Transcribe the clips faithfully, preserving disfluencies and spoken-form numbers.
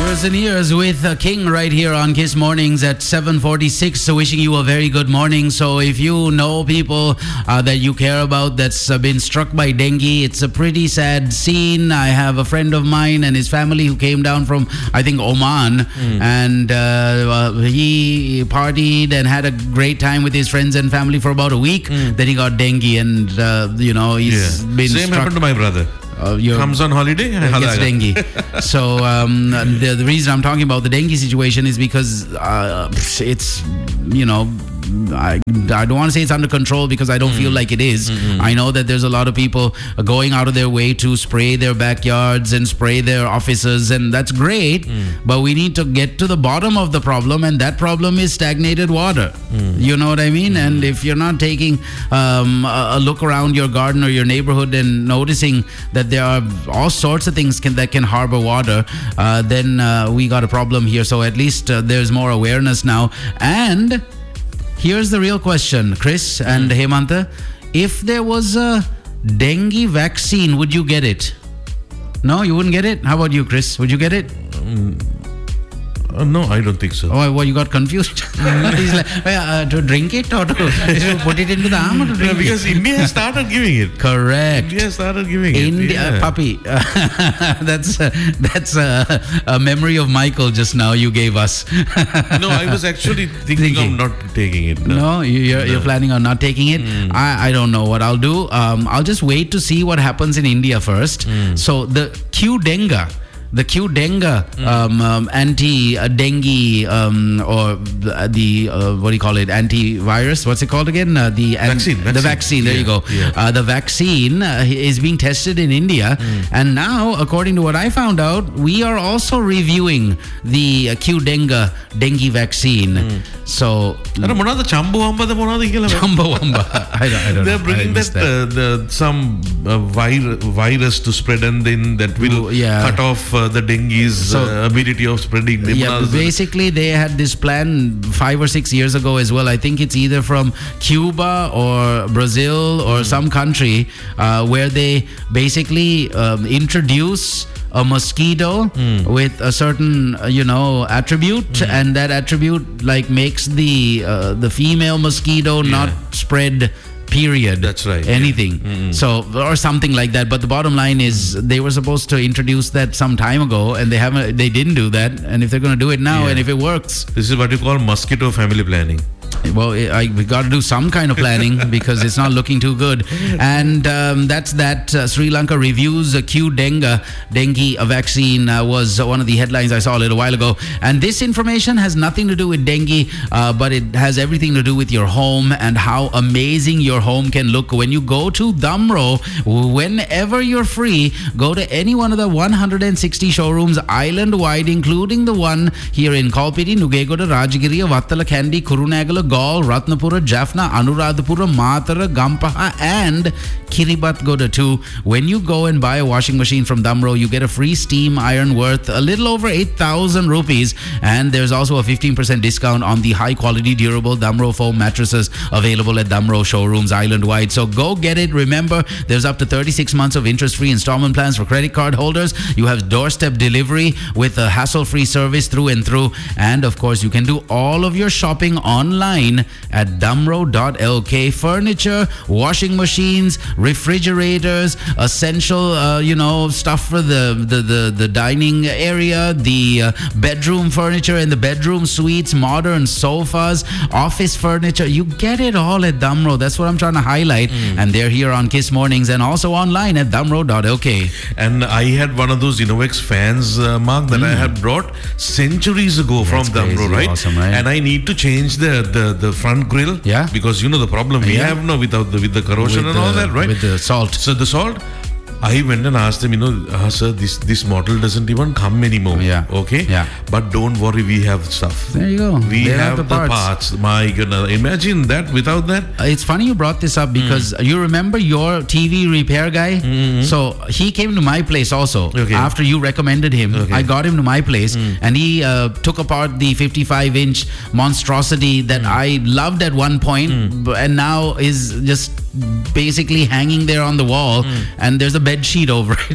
Years and Years with uh, King right here on Kiss Mornings at seven forty-six. So wishing you a very good morning. So if you know people uh, that you care about that's uh, been struck by dengue, it's a pretty sad scene. I have a friend of mine and his family who came down from, I think, Oman. Mm. And uh, uh, he partied and had a great time with his friends and family for about a week. Mm. Then he got dengue and, uh, you know, he's yeah. been Same struck. happened to my brother. Uh, comes on holiday and gets dengue. So um, the, the reason I'm talking about the dengue situation is because uh, it's, you know, I, I don't want to say it's under control because I don't mm. feel like it is. Mm-hmm. I know that there's a lot of people going out of their way to spray their backyards and spray their offices, and that's great. Mm. But we need to get to the bottom of the problem, and that problem is stagnated water. Mm. You know what I mean? Mm. And if you're not taking um, a, a look around your garden or your neighborhood and noticing that there are all sorts of things can, that can harbor water, uh, then uh, we got a problem here. So at least uh, there's more awareness now. And here's the real question, Chris and mm. Hemanta. If there was a dengue vaccine, would you get it? No, you wouldn't get it? How about you, Chris? Would you get it? Um, uh, no, I don't think so. Oh, well, you got confused. He's like, uh, to drink it or to, to put it into the arm or to drink no, because it? India started giving it. Correct. India started giving India, it. Yeah. Uh, puppy. that's uh, that's uh, a memory of Michael just now you gave us. No, I was actually thinking, thinking. of not taking it. No, no you're, no. you're planning on not taking it? Mm. I, I don't know what I'll do. Um, I'll just wait to see what happens in India first. Mm. So the Qdenga. The Qdenga mm. um, um, anti-dengue um, or the, the uh, what do you call it? Antivirus? What's it called again? Uh, the an- vaccine, vaccine. The vaccine. There yeah, you go. Yeah. Uh, the vaccine uh, is being tested in India, mm. and now, according to what I found out, we are also reviewing the uh, Qdenga dengue vaccine. Mm. So, Chambawamba. I don't, I don't They're know. bringing that, that. Uh, the some uh, vir- virus to spread, and then that will yeah. cut off. Uh, the dengue's so, uh, ability of spreading. Yeah, basically they had this plan five or six years ago as well. I think it's either from Cuba or Brazil or mm. some country uh, where they basically um, introduce a mosquito mm. with a certain, uh, you know, attribute, mm. and that attribute like makes the uh, the female mosquito yeah. not spread. Period. That's right. Anything. Yeah. Mm-hmm. So, or something like that. But the bottom line is they were supposed to introduce that some time ago, and they haven't. They didn't do that. And if they're going to do it now, yeah. and if it works, this is what you call mosquito family planning. Well, I, we got to do some kind of planning because it's not looking too good. And um, that's that. Uh, Sri Lanka reviews a Qdenga dengue vaccine uh, was one of the headlines I saw a little while ago. And this information has nothing to do with dengue, uh, but it has everything to do with your home and how amazing your home can look. When you go to Damro, whenever you're free, go to any one of the one hundred sixty showrooms island-wide, including the one here in Kalpiti, Nugegoda, Rajagiriya, Vattala, Kandy, Kurunegala, Gaul, Ratnapura, Jaffna, Anuradhapura, Matara, Gampaha, and Kiribatgoda too. When you go and buy a washing machine from Damro, you get a free steam iron worth a little over eight thousand rupees, and there's also a fifteen percent discount on the high-quality, durable Damro foam mattresses available at Damro showrooms island-wide. So go get it. Remember, there's up to thirty-six months of interest-free installment plans for credit card holders. You have doorstep delivery with a hassle-free service through and through, and of course, you can do all of your shopping online at damro dot l k. Furniture, washing machines, refrigerators, essential, uh, you know, stuff for the, the, the, the dining area, the uh, bedroom furniture and the bedroom suites, modern sofas, office furniture. You get it all at Damro. That's what I'm trying to highlight. Mm. And they're here on Kiss Mornings and also online at damro dot l k. And I had one of those Innovex fans, uh, Mark, that mm. I had brought centuries ago That's from Damro, right? Awesome, right? And I need to change the, the, the front grill. Yeah. Because you know the problem we yeah. have now without the, with the corrosion with and the, all that, right? With the salt. So the salt, I went and asked them, you know, uh, sir, this this model doesn't even come anymore. Yeah. Okay. Yeah. But don't worry, we have stuff. There you go. We they have, have the, the parts. parts. My goodness, imagine that without that. Uh, it's funny you brought this up because mm. you remember your T V repair guy. Mm-hmm. So he came to my place also okay. after you recommended him. Okay. I got him to my place mm. and he uh, took apart the fifty-five inch monstrosity that mm. I loved at one point, mm. and now is just basically hanging there on the wall. Mm. And there's a bed sheet over it.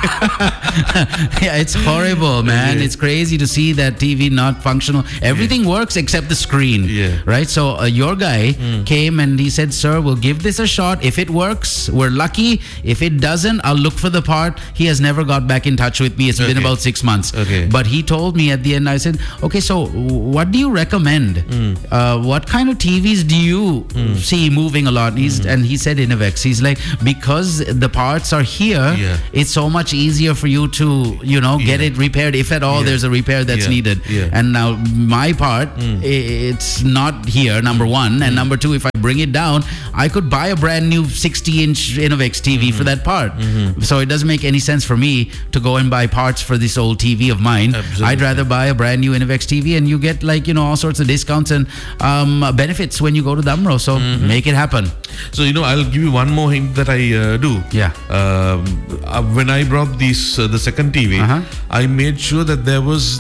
Yeah, it's horrible, man. It's crazy to see that T V not functional. Everything yeah. works except the screen. Yeah. Right? So uh, your guy mm. came and he said, sir, we'll give this a shot. If it works, we're lucky. If it doesn't, I'll look for the part. He has never got back in touch with me. It's okay. been about six months. Okay. But he told me at the end, I said, okay, so what do you recommend? Mm. Uh, what kind of T Vs do you mm. see moving a lot? And, he's, mm. and he said Innovex. He's like, because the parts are here, yeah. it's so much easier for you to, you know, get yeah. it repaired. If at all yeah. there's a repair that's yeah. needed. Yeah. And now my part, mm. it's not here, number one. And mm. number two, if I bring it down, I could buy a brand new sixty inch Innovex T V mm-hmm. for that part. Mm-hmm. So it doesn't make any sense for me to go and buy parts for this old T V of mine. Absolutely. I'd rather buy a brand new Innovex T V, and you get like, you know, all sorts of discounts and um, benefits when you go to Damro. So mm-hmm. make it happen. So, you know, I'll give you one more hint that I uh, do. Yeah. Um, uh, when I brought this, uh, the second T V, uh-huh. I made sure that there was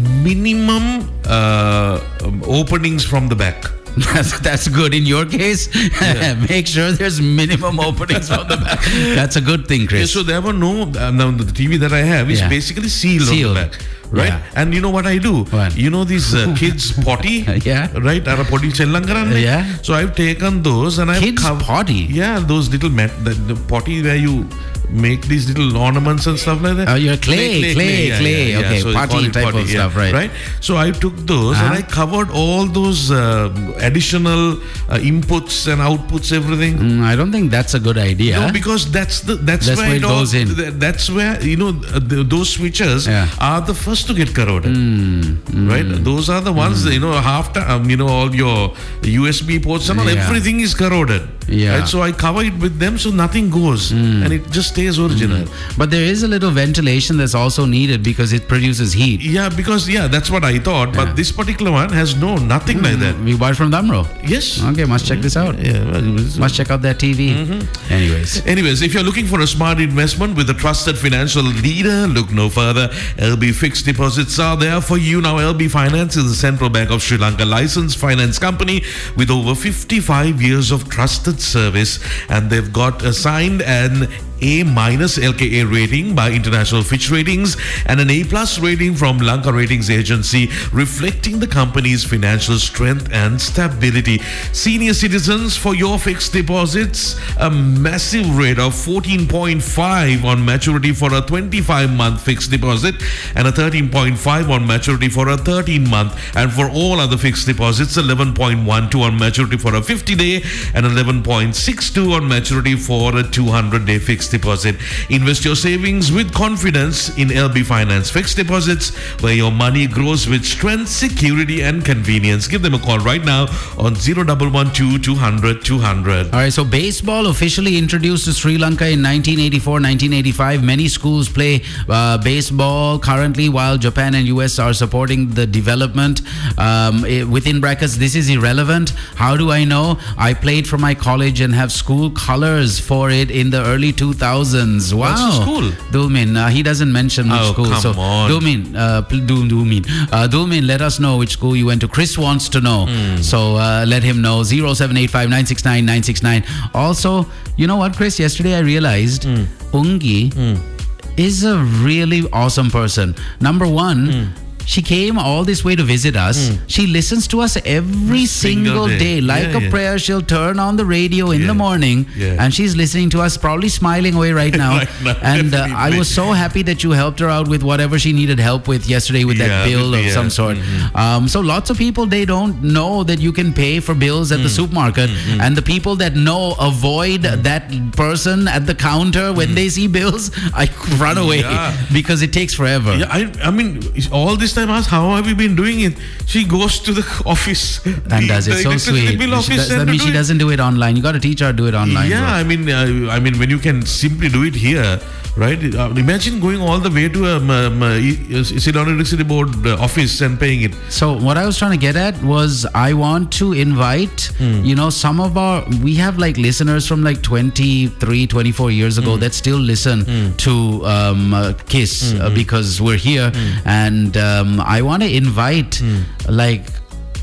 minimum uh, um, openings from the back. That's, that's good. In your case, yeah. make sure there's minimum openings from the back. That's a good thing, Chris. Yeah, so there were no, uh, now the T V that I have is yeah. basically sealed, sealed on the back. Right? Yeah. And you know what I do? What? You know these uh, kids potty? Yeah. Right? Ara potty chellangaranne. Yeah. So I've taken those and I've kids cov- potty? Yeah, those little mat, the, the potty where you make these little ornaments and stuff like that. Oh, you're clay, clay, clay. clay, yeah, clay. Yeah, yeah. Okay, so potty type potty, of yeah. stuff, right? Right. So I took those uh-huh. and I covered all those uh, additional uh, inputs and outputs, everything. Mm, I don't think that's a good idea. No, because that's the that's, that's where, where it all, goes in. That's where, you know, the, those switches yeah. are the first to get corroded. Mm, mm, right? Those are the ones, mm. you know, half time, you know, all your U S B ports and all, yeah. everything is corroded. Yeah. Right? So I cover it with them so nothing goes mm. and it just stays original. Mm. But there is a little ventilation that's also needed because it produces heat. Yeah, because, yeah, that's what I thought. Yeah. But this particular one has no, nothing mm. like that. We bought it from Damro. Yes. Okay, must check this out. Yeah. Well, must check out that T V. Mm-hmm. Anyways. Anyways, if you're looking for a smart investment with a trusted financial leader, look no further. L B Fixed Deposits are there for you. Now, L B Finance is the Central Bank of Sri Lanka licensed finance company with over fifty-five years of trusted service, and they've got assigned an A minus L K A rating by International Fitch Ratings and an A plus rating from Lanka Ratings Agency, reflecting the company's financial strength and stability. Senior citizens, for your fixed deposits, a massive rate of fourteen point five on maturity for a twenty-five month fixed deposit and a thirteen point five on maturity for a thirteen month. And for all other fixed deposits, eleven point one two on maturity for a fifty day and eleven point six two on maturity for a two hundred day fixed deposit. Invest your savings with confidence in L B Finance Fixed Deposits, where your money grows with strength, security and convenience. Give them a call right now on zero one one two two hundred two hundred. All right, so baseball officially introduced to Sri Lanka in nineteen eighty-four nineteen eighty-five. Many schools play uh, baseball currently, while Japan and U S are supporting the development. Um, it, within brackets, this is irrelevant. How do I know? I played for my college and have school colors for it in the early two thousands. Wow. What's the school? Dulmin. Uh, he doesn't mention which oh, school. Come so on. Dulmin, uh, Dulmin, uh, Dulmin, let us know which school you went to. Chris wants to know. Mm. So uh, let him know. zero seven eight five nine six nine nine six nine. Also, you know what, Chris? Yesterday I realized mm. Ungi mm. is a really awesome person. Number one, mm. she came all this way to visit us. Mm. She listens to us every single, single day. day. Like yeah, a yeah. prayer, she'll turn on the radio in yeah. the morning yeah. and she's listening to us, probably smiling away right now. right now and uh, I was so happy that you helped her out with whatever she needed help with yesterday with yeah, that bill of yeah. some sort. Mm-hmm. Um, so lots of people, they don't know that you can pay for bills at mm. the supermarket. Mm-hmm. And the people that know, avoid mm. that person at the counter when mm. they see bills, I run away yeah. because it takes forever. Yeah, I, I mean, all this time asked, how have you been doing it? She goes to the office and the, does it. So sweet. She does, that means she doesn't do it online. You got to teach her to do it online. Yeah, bro. I mean, uh, I mean, when you can simply do it here, right? Uh, imagine going all the way to a um, um, uh, Ceylon Electricity Board uh, office and paying it. So what I was trying to get at was, I want to invite, mm. you know, some of our, we have like listeners from like twenty-three, twenty-four years ago mm. that still listen mm. to um, uh, KISS mm-hmm. uh, because we're here, mm. and um, I want to invite mm. like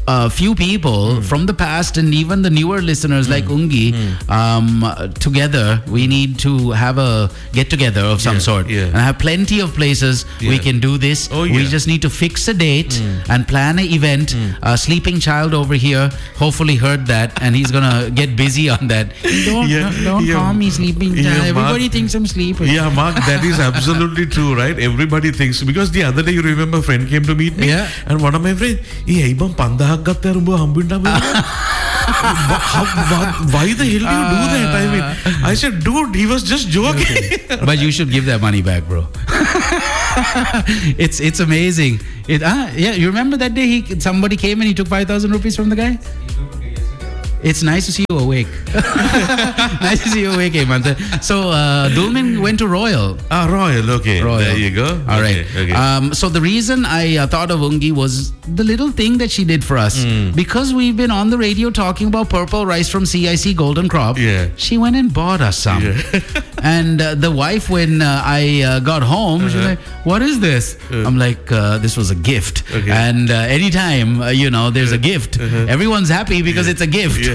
a few people mm. from the past and even the newer listeners mm. like Ungi mm. um, together. We need to have a get together of some yeah, sort. Yeah. And I have plenty of places yeah. we can do this. Oh, yeah. We just need to fix a date mm. and plan an event. Mm. Uh, sleeping child over here hopefully heard that and he's gonna get busy on that. Don't yeah, don't, don't yeah, call me sleeping child. Yeah, Everybody Mark, thinks I'm sleeping. Yeah, Mark, that is absolutely true, right? Everybody thinks, because the other day you remember a friend came to meet me yeah. and one of my friends, hey, ibam pandahak gatta rumbo hambinda. Why the hell do you do that? I mean, I said, dude, he was just joking. Okay. But you should give that money back, bro. it's it's amazing. It ah yeah. You remember that day he somebody came and he took five thousand rupees from the guy. It's nice to see you awake. Nice to see you awake, Hemant. So, uh, Dulmin went to Royal. Ah, Royal, okay. Royal. There you go. All okay, right. Okay. Um, so, the reason I uh, thought of Ungi was the little thing that she did for us. Mm. Because we've been on the radio talking about purple rice from C I C Golden Crop. Yeah. She went and bought us some. Yeah. And uh, the wife, when uh, I uh, got home, uh-huh. she was like, what is this? Uh-huh. I'm like, uh, this was a gift. Okay. And uh, anytime, uh, you know, there's a gift, uh-huh. everyone's happy because yeah. it's a gift. Yeah.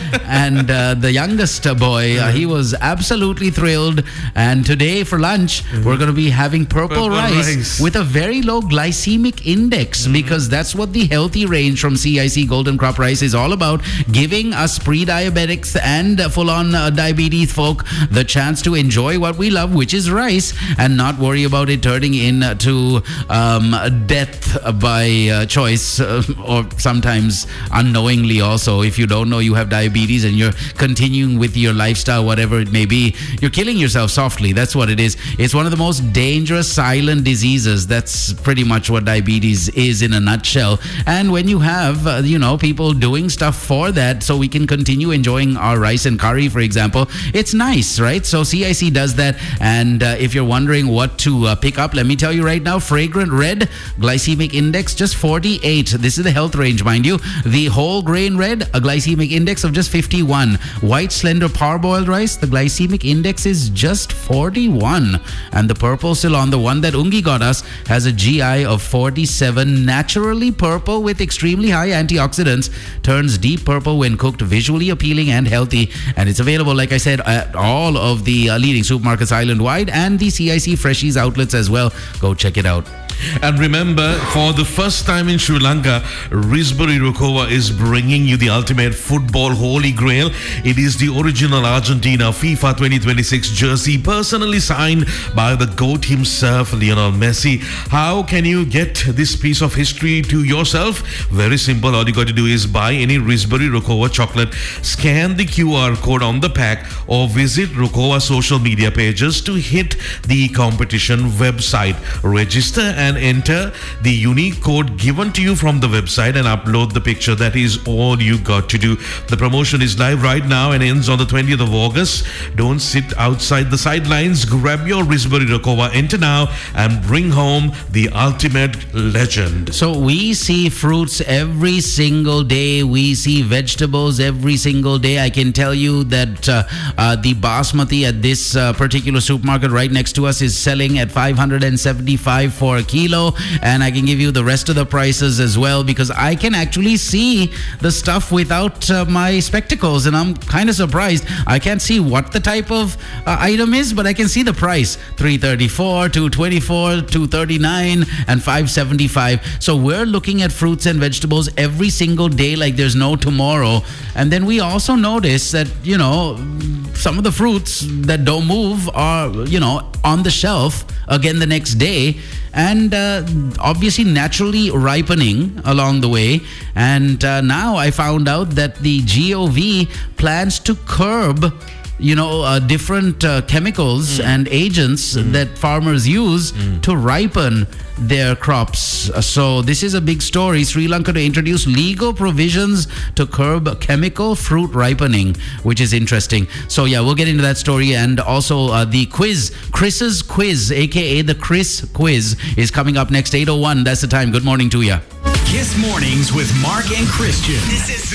And uh, the youngest boy, uh, he was absolutely thrilled. And today for lunch, mm-hmm. we're going to be having purple, purple rice, rice with a very low glycemic index mm-hmm. because that's what the healthy range from C I C Golden Crop Rice is all about, giving us pre-diabetics and uh, full-on uh, diabetes folk the chance to enjoy what we love, which is rice, and not worry about it turning into um, death by uh, choice uh, or sometimes unknowingly also. If you don't know you have diabetes and you're continuing with your lifestyle, whatever it may be, you're killing yourself softly. That's what it is. It's one of the most dangerous silent diseases. That's pretty much what diabetes is in a nutshell. And when you have, uh, you know, people doing stuff for that so we can continue enjoying our rice and curry, for example, it's nice, right? So C I C does that. And uh, if you're wondering what to uh, pick up, let me tell you right now, Fragrant Red, glycemic index just forty-eight. This is the health range, mind you. The whole grain red, a glycemic index of just fifty-one. White slender parboiled rice, the glycemic index is just forty-one. And the purple Ceylon, the one that Ungi got us, has a G I of forty-seven. Naturally purple with extremely high antioxidants, turns deep purple when cooked, visually appealing and healthy. And it's available, like I said, at all of the uh, leading supermarkets island-wide and the C I C Freshies outlets as well. Go check it out. And remember, for the first time in Sri Lanka, Risbury Rukova is bringing you the ultimate football holy grail. It is the original Argentina FIFA twenty twenty-six jersey, personally signed by the GOAT himself, Lionel Messi. How can you get this piece of history to yourself? Very simple. All you got to do is buy any Risbury Rukova chocolate, scan the Q R code on the pack, or visit Rukova social media pages to hit the competition website. Register and and enter the unique code given to you from the website and upload the picture. That is all you got to do. The promotion is live right now and ends on the twentieth of August. Don't sit outside the sidelines. Grab your Risbury Rukova, enter now, and bring home the ultimate legend. So we see fruits every single day. We see vegetables every single day. I can tell you that uh, uh, the basmati at this uh, particular supermarket right next to us is selling at five hundred seventy-five for a kilo, and I can give you the rest of the prices as well because I can actually see the stuff without uh, my spectacles, and I'm kind of surprised. I can't see what the type of uh, item is, but I can see the price: three thirty-four, two twenty-four, two thirty-nine, and five seventy-five. So we're looking at fruits and vegetables every single day like there's no tomorrow. And then we also notice that, you know, some of the fruits that don't move are, you know, on the shelf again the next day, and uh, obviously naturally ripening along the way. And uh, now I found out that the G O V plans to curb, you know, uh, different uh, chemicals mm. and agents mm. that farmers use mm. to ripen their crops. So this is a big story. Sri Lanka to introduce legal provisions to curb chemical fruit ripening, which is interesting. So yeah, we'll get into that story. And also uh, the quiz, Chris's quiz, aka the Chris quiz, is coming up next. Eight oh one, that's the time. Good morning to you. Kiss Mornings with Mark and Christian. This is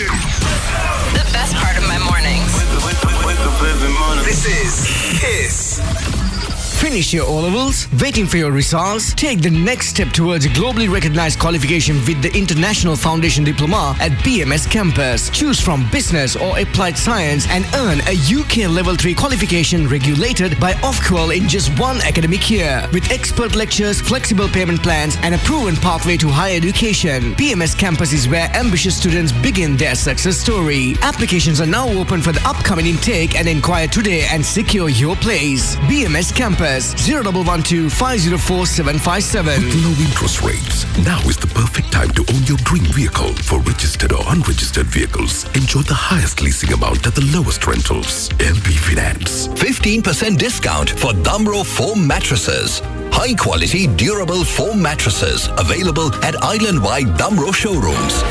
the best part of my mornings. This is Kiss. Finish your O-levels? Waiting for your results? Take the next step towards a globally recognized qualification with the International Foundation Diploma at B M S Campus. Choose from business or applied science and earn a U K Level three qualification regulated by Ofqual in just one academic year. With expert lectures, flexible payment plans and a proven pathway to higher education, B M S Campus is where ambitious students begin their success story. Applications are now open for the upcoming intake and inquire today and secure your place. B M S Campus zero one one two five zero four seven five seven. With low interest rates, now is the perfect time to own your dream vehicle. For registered or unregistered vehicles, enjoy the highest leasing amount at the lowest rentals. L B Finance. fifteen percent discount for Damro foam mattresses. High quality, durable foam mattresses available at island-wide Damro showrooms.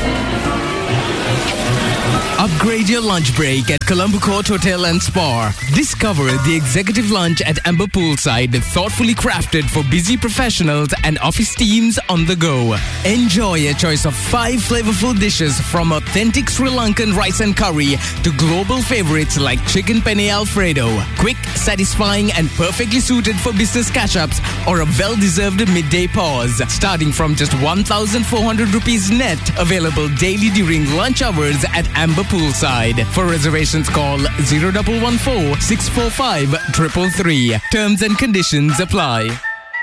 Upgrade your lunch break at Colombo Court Hotel and Spa. Discover the executive lunch at Amber Poolside, thoughtfully crafted for busy professionals and office teams on the go. Enjoy a choice of five flavorful dishes from authentic Sri Lankan rice and curry to global favorites like chicken penne alfredo. Quick, satisfying and perfectly suited for business catch-ups or a well-deserved midday pause. Starting from just one thousand four hundred rupees net. Available daily during lunch hours at Amber Poolside. For reservations, call zero one one four six four five three three three. Terms and conditions apply.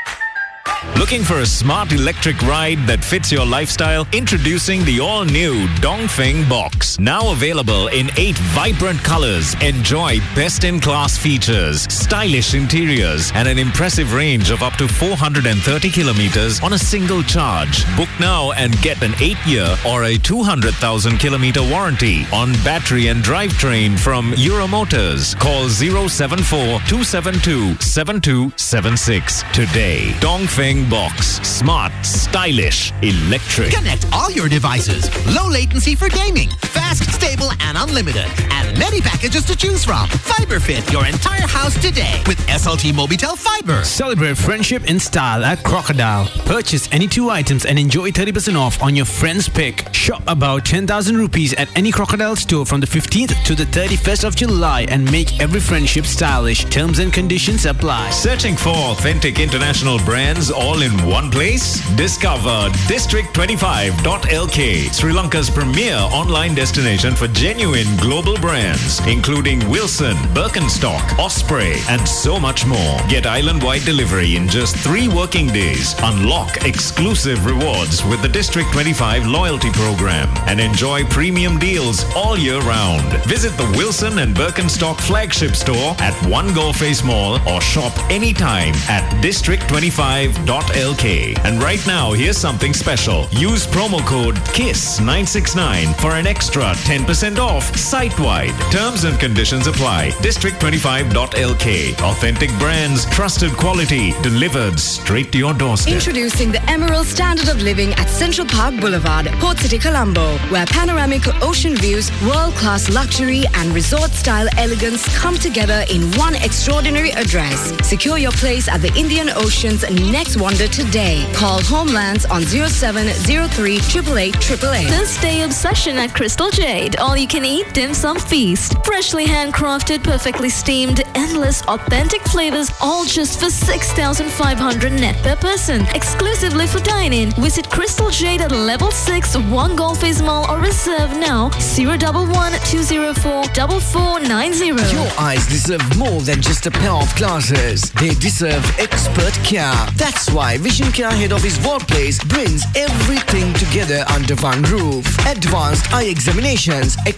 Looking for a smart electric ride that fits your lifestyle? Introducing the all-new Dongfeng Box. Now available in eight vibrant colors. Enjoy best-in-class features, stylish interiors, and an impressive range of up to four hundred thirty kilometers on a single charge. Book now and get an eight-year or a two hundred thousand kilometer warranty on battery and drivetrain from Euromotors. Call zero seven four two seven two seven two seven six today. Dongfeng Box. Smart, stylish, electric. Connect all your devices. Low latency for gaming. Fast, stable, and unlimited. And many packages to choose from. FiberFit your entire house today with S L T Mobitel Fiber. Celebrate friendship in style at Crocodile. Purchase any two items and enjoy thirty percent off on your friend's pick. Shop about ten thousand rupees at any Crocodile store from the fifteenth to the thirty-first of July and make every friendship stylish. Terms and conditions apply. Searching for authentic international brands all in one place? Discover District twenty-five dot L K, Sri Lanka's premier online destination for genuine global brands, including Wilson, Birkenstock, Osprey, and so much more. Get island-wide delivery in just three working days. Unlock exclusive rewards with the District twenty-five loyalty program and enjoy premium deals all year round. Visit the Wilson and Birkenstock flagship store at One Go Face Mall or shop anytime at District twenty-five dot L K. And right now, here's something special. Use promo code KISS nine six nine for an extra ten percent off site-wide. Terms and conditions apply. District twenty-five dot L K. Authentic brands, trusted quality, delivered straight to your doorstep. Introducing the Emerald Standard of Living at Central Park Boulevard, Port City, Colombo, where panoramic ocean views, world-class luxury and resort-style elegance come together in one extraordinary address. Secure your place at the Indian Ocean's next wonder today. Call Homelands on zero seven zero three eight eight eight eight eight. Thursday obsession at Crystal Jade. All you can eat dim sum feast. Freshly handcrafted, perfectly steamed, endless authentic flavors, all just for six thousand five hundred net per person. Exclusively for dine-in. Visit Crystal Jade at level six, One Golf Face Mall or reserve now zero one one two zero four four four nine zero. Your eyes deserve more than just a pair of glasses. They deserve expert care. That's why Vision Care Head Office Workplace brings everything together under one roof. Advanced eye examinations,